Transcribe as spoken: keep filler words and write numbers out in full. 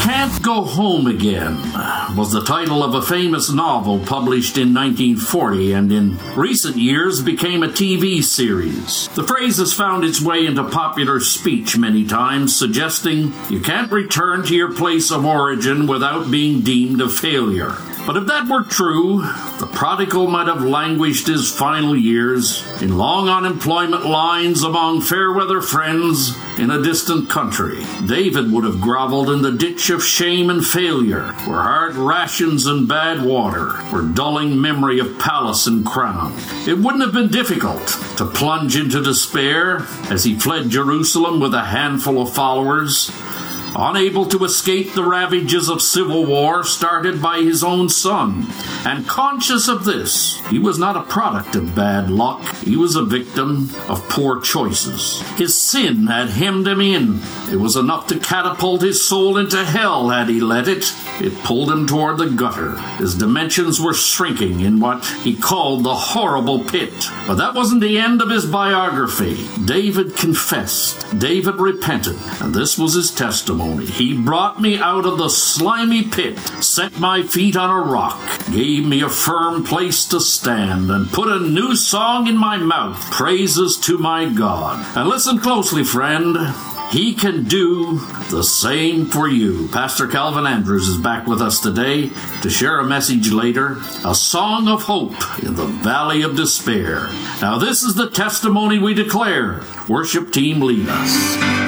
Can't Go Home Again was the title of a famous novel published in nineteen forty and in recent years became a T V series. The phrase has found its way into popular speech many times, suggesting you can't return to your place of origin without being deemed a failure. But if that were true, the prodigal might have languished his final years in long unemployment lines among fair-weather friends in a distant country. David would have groveled in the ditch of shame and failure, where hard rations and bad water were dulling memory of palace and crown. It wouldn't have been difficult to plunge into despair as he fled Jerusalem with a handful of followers, unable to escape the ravages of civil war started by his own son. And conscious of this, he was not a product of bad luck. He was a victim of poor choices. His sin had hemmed him in. It was enough to catapult his soul into hell had he let it. It pulled him toward the gutter. His dimensions were shrinking in what he called the horrible pit. But that wasn't the end of his biography. David confessed. David repented. And this was his testimony. He brought me out of the slimy pit, set my feet on a rock, gave me a firm place to stand, and put a new song in my mouth, praises to my God. And listen closely, friend. He can do the same for you. Pastor Calvin Andrews is back with us today to share a message later, a song of hope in the valley of despair. Now this is the testimony we declare. Worship team, lead us.